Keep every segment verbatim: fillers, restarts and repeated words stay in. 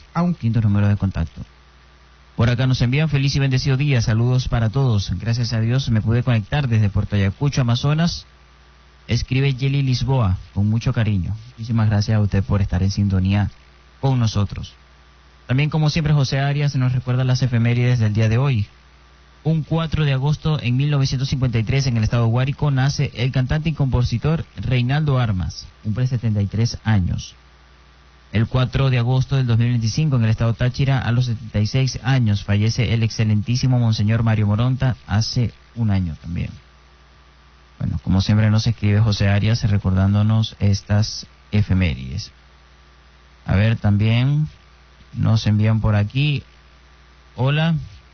a un quinto número de contacto. Por acá nos envían feliz y bendecido día, saludos para todos. Gracias a Dios me pude conectar desde Puerto Ayacucho, Amazonas. Escribe Yeli Lisboa, con mucho cariño. Muchísimas gracias a usted por estar en sintonía con nosotros. También, como siempre, José Arias nos recuerda las efemérides del día de hoy. Un cuatro de agosto en mil novecientos cincuenta y tres, en el estado de Guárico, nace el cantante y compositor Reinaldo Armas, cumple setenta y tres años. El cuatro de agosto del dos mil veinticinco, en el estado Táchira, a los setenta y seis años, fallece el excelentísimo Monseñor Mario Moronta, hace un año también. Bueno, como siempre nos escribe José Arias recordándonos estas efemérides. A ver, también nos envían por aquí. Hola.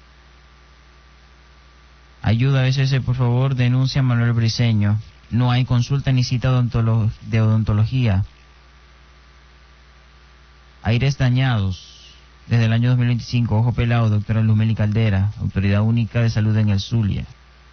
Ayuda a S S, por favor, denuncia a Manuel Briceño. No hay consulta ni cita odontolo- de odontología. Aires dañados. Desde el año dos mil veinticinco, ojo pelado, doctora Lumeli Caldera, Autoridad Única de Salud en el Zulia.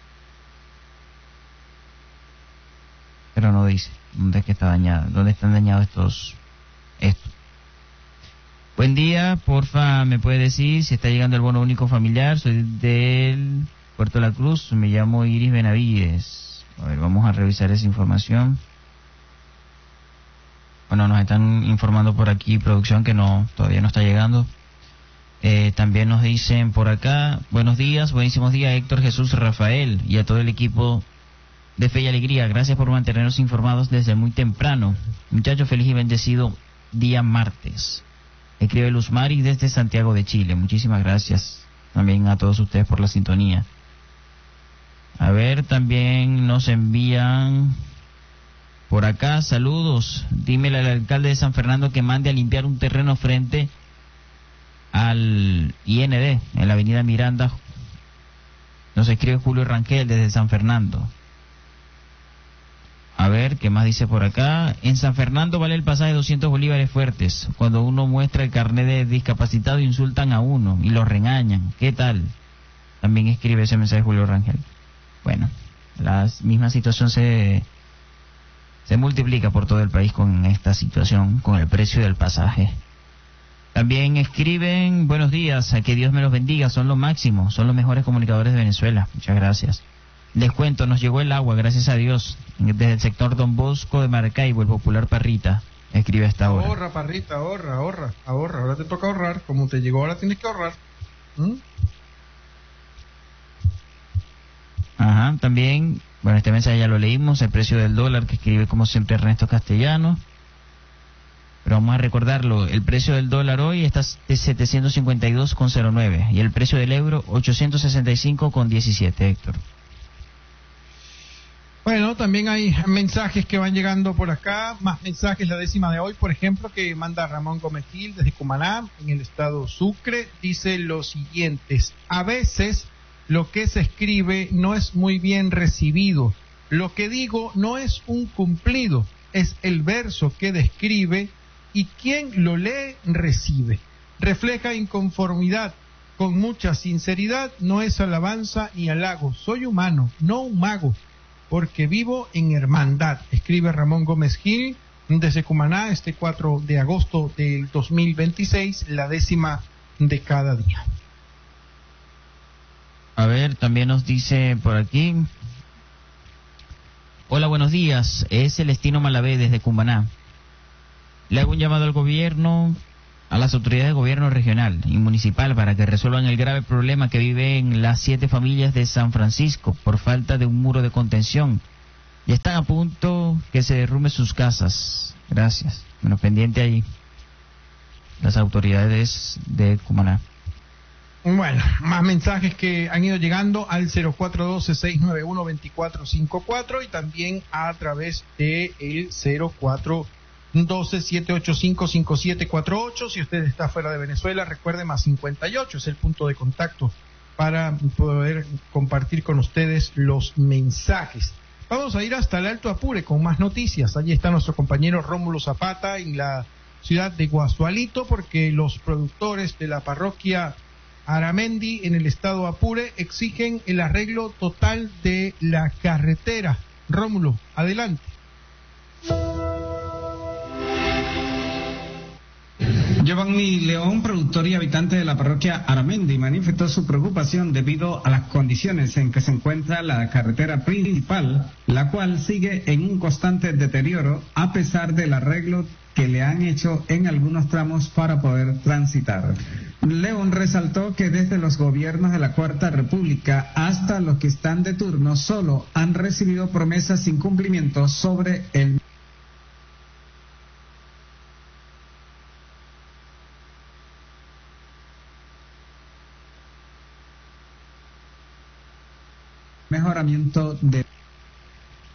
Pero no dice dónde es que está dañada, dónde están dañados estos, estos. Buen día, porfa, me puede decir si está llegando el bono único familiar. Soy del Puerto de la Cruz, me llamo Iris Benavides. A ver, vamos a revisar esa información. Bueno, nos están informando por aquí, producción, que no, todavía no está llegando. Eh, también nos dicen por acá, buenos días, buenísimos días, Héctor, Jesús, Rafael, y a todo el equipo de Fe y Alegría. Gracias por mantenernos informados desde muy temprano. Muchachos, feliz y bendecido día martes. Escribe Luz Mari desde Santiago de Chile. Muchísimas gracias también a todos ustedes por la sintonía. A ver, también nos envían por acá, saludos. Dímele al alcalde de San Fernando que mande a limpiar un terreno frente al I N D, en la avenida Miranda. Nos escribe Julio Rangel desde San Fernando. A ver, ¿qué más dice por acá? En San Fernando vale el pasaje doscientos bolívares fuertes. Cuando uno muestra el carnet de discapacitado, insultan a uno y lo regañan. ¿Qué tal? También escribe ese mensaje Julio Rangel. Bueno, la misma situación se, se multiplica por todo el país con esta situación, con el precio del pasaje. También escriben, buenos días, que Dios me los bendiga, son lo máximo, son los mejores comunicadores de Venezuela. Muchas gracias. Les cuento, nos llegó el agua, gracias a Dios, desde el sector Don Bosco de Maracaibo, el popular Parrita, escribe a esta hora. Ahorra, Parrita, ahorra, ahorra, ahorra, ahora te toca ahorrar, como te llegó ahora tienes que ahorrar. ¿Mm? Ajá, también, bueno, este mensaje ya lo leímos, el precio del dólar, que escribe como siempre Ernesto Castellano. Pero vamos a recordarlo, el precio del dólar hoy está de setecientos cincuenta y dos con cero nueve y el precio del euro ochocientos sesenta y cinco con diecisiete, Héctor. Bueno, también hay mensajes que van llegando por acá, más mensajes, la décima de hoy, por ejemplo, que manda Ramón Gómez Gil desde Cumaná, en el estado Sucre, dice lo siguientes: a veces lo que se escribe no es muy bien recibido, lo que digo no es un cumplido, es el verso que describe y quien lo lee recibe. Refleja inconformidad, con mucha sinceridad, no es alabanza ni halago, soy humano, no un mago, porque vivo en hermandad, escribe Ramón Gómez Gil desde Cumaná este cuatro de agosto del dos mil veintiséis, la décima de cada día. A ver, también nos dice por aquí, hola, buenos días, es Celestino Malavé desde Cumaná. Le hago un llamado al gobierno, a las autoridades de gobierno regional y municipal para que resuelvan el grave problema que viven las siete familias de San Francisco por falta de un muro de contención. Ya están a punto que se derrumbe sus casas. Gracias. Bueno, pendiente ahí las autoridades de Cumaná. Bueno, más mensajes que han ido llegando al cero cuatro uno dos, seis nueve uno, dos cuatro cinco cuatro y también a través de el cero cuatro doce, siete ocho cinco, cinco siete cuatro ocho. Si usted está fuera de Venezuela, recuerde, más cincuenta y ocho es el punto de contacto para poder compartir con ustedes los mensajes. Vamos a ir hasta el Alto Apure con más noticias. Allí está nuestro compañero Rómulo Zapata en la ciudad de Guasualito, porque los productores de la parroquia Aramendi en el estado Apure exigen el arreglo total de la carretera. Rómulo, adelante. Giovanni León, productor y habitante de la parroquia Aramendi, manifestó su preocupación debido a las condiciones en que se encuentra la carretera principal, la cual sigue en un constante deterioro a pesar del arreglo que le han hecho en algunos tramos para poder transitar. León resaltó que desde los gobiernos de la Cuarta República hasta los que están de turno solo han recibido promesas sin cumplimiento sobre el mejoramiento de